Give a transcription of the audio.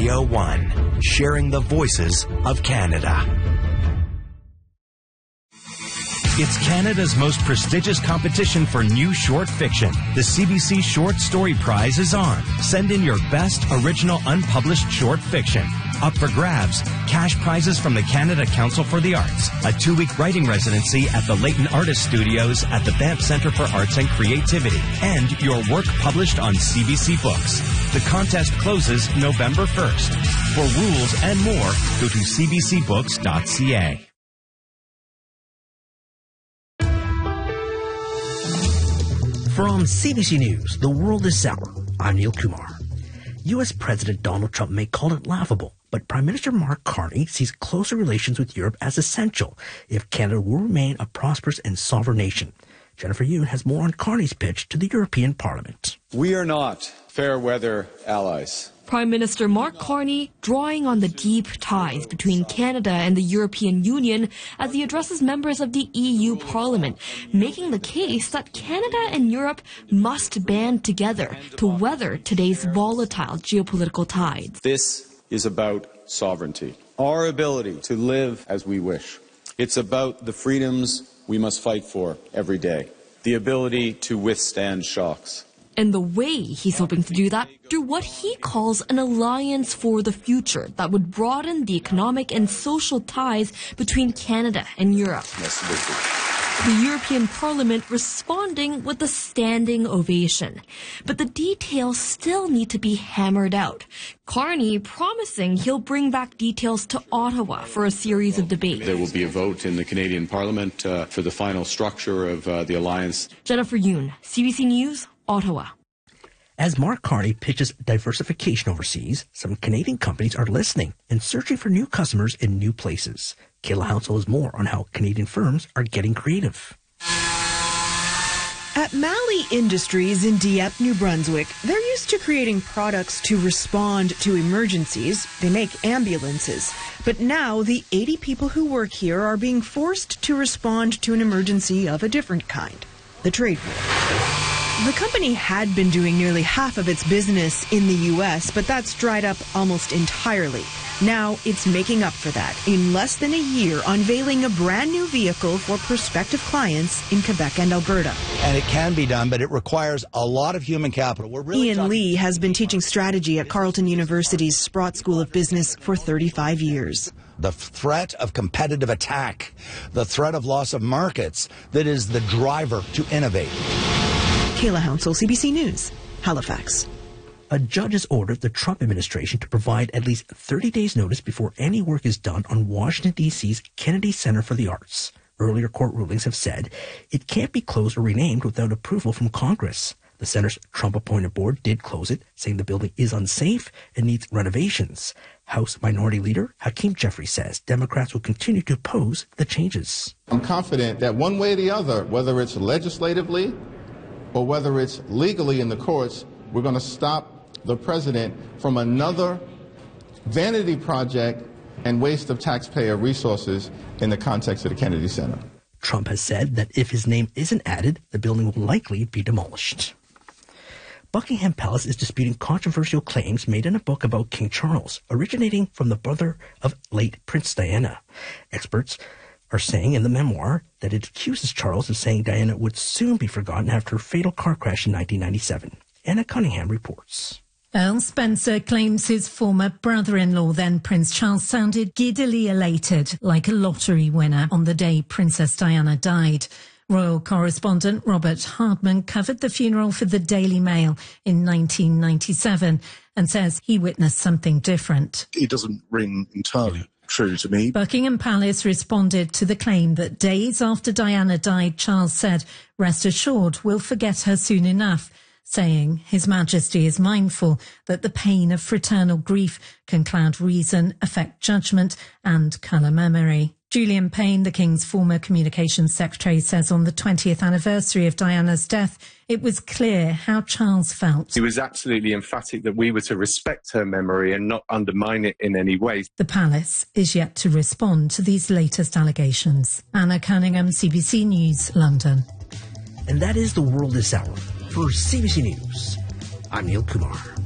Radio 1, sharing the voices of Canada. It's Canada's most prestigious competition for new short fiction. The CBC Short Story Prize is on. Send in your best original unpublished short fiction. Up for grabs, cash prizes from the Canada Council for the Arts, a 2-week writing residency at the Leighton Artist Studios at the Banff Centre for Arts and Creativity, and your work published on CBC Books. The contest closes November 1st. For rules and more, go to cbcbooks.ca. From CBC News, The World is Sour, I'm Neil Kumar. U.S. President Donald Trump may call it laughable, but Prime Minister Mark Carney sees closer relations with Europe as essential if Canada will remain a prosperous and sovereign nation. Jennifer Yoon has more on Carney's pitch to the European Parliament. We are not fair-weather allies. Prime Minister Mark Carney drawing on the deep ties between Canada and the European Union as he addresses members of the EU Parliament, making the case that Canada and Europe must band together to weather today's volatile geopolitical tides. This is about sovereignty, our ability to live as we wish. It's about the freedoms we must fight for every day, the ability to withstand shocks. And the way he's hoping to do that through what he calls an alliance for the future that would broaden the economic and social ties between Canada and Europe. The European Parliament responding with a standing ovation. But the details still need to be hammered out. Carney promising he'll bring back details to Ottawa for a series of debates. There will be a vote in the Canadian Parliament for the final structure of the alliance. Jennifer Yoon, CBC News, Ottawa. As Mark Carney pitches diversification overseas, some Canadian companies are listening and searching for new customers in new places. Kayla Hounsell has more on how Canadian firms are getting creative. At Malley Industries in Dieppe, New Brunswick, they're used to creating products to respond to emergencies. They make ambulances. But now the 80 people who work here are being forced to respond to an emergency of a different kind, the trade war. The company had been doing nearly half of its business in the U.S., but that's dried up almost entirely. Now it's making up for that in less than a year, unveiling a brand new vehicle for prospective clients in Quebec and Alberta. And it can be done, but it requires a lot of human capital. Ian Lee has been teaching strategy at Carleton University's Sprott School of Business for 35 years. The threat of competitive attack, the threat of loss of markets, that is the driver to innovate. Kayla Hounsell, CBC News, Halifax. A judge has ordered the Trump administration to provide at least 30 days' notice before any work is done on Washington, D.C.'s Kennedy Center for the Arts. Earlier court rulings have said it can't be closed or renamed without approval from Congress. The center's Trump-appointed board did close it, saying the building is unsafe and needs renovations. House Minority Leader Hakeem Jeffries says Democrats will continue to oppose the changes. I'm confident that one way or the other, whether it's legislatively or whether it's legally in the courts, we're going to stop the president from another vanity project and waste of taxpayer resources in the context of the Kennedy Center. Trump has said that if his name isn't added, the building will likely be demolished. Buckingham Palace is disputing controversial claims made in a book about King Charles, originating from the brother of late Princess Diana. Experts are saying in the memoir that it accuses Charles of saying Diana would soon be forgotten after her fatal car crash in 1997. Anna Cunningham reports. Earl Spencer claims his former brother-in-law, then Prince Charles, sounded giddily elated, like a lottery winner, on the day Princess Diana died. Royal correspondent Robert Hardman covered the funeral for the Daily Mail in 1997 and says he witnessed something different. It doesn't ring entirely true to me. Buckingham Palace responded to the claim that days after Diana died, Charles said, "Rest assured, we'll forget her soon enough," saying His Majesty is mindful that the pain of fraternal grief can cloud reason, affect judgment and colour memory. Julian Payne, the King's former Communications Secretary, says on the 20th anniversary of Diana's death, it was clear how Charles felt. He was absolutely emphatic that we were to respect her memory and not undermine it in any way. The palace is yet to respond to these latest allegations. Anna Cunningham, CBC News, London. And that is The World this hour. For CBC News, I'm Neil Kumar.